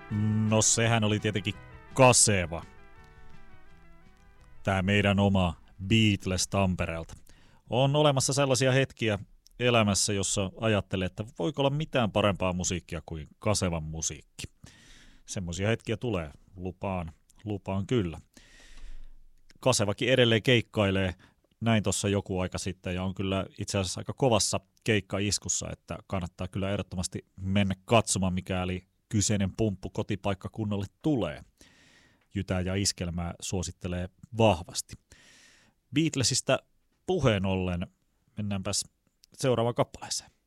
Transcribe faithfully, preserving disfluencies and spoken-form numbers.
No sehän oli tietenkin Kaseva. Tää meidän oma Beatles Tampereelta. On olemassa sellaisia hetkiä elämässä, jossa ajattelee, että voiko olla mitään parempaa musiikkia kuin Kasevan musiikki. Semmoisia hetkiä tulee, lupaan, lupaan kyllä. Kasevakin edelleen keikkailee, näin tuossa joku aika sitten, ja on kyllä itse asiassa aika kovassa keikkaiskussa, että kannattaa kyllä ehdottomasti mennä katsomaan, mikäli kyseinen pumppu kotipaikkakunnalle tulee. Jytää ja iskelmää suosittelee vahvasti. Beatlesista puheen ollen mennäänpäs seuraavaan kappaleeseen.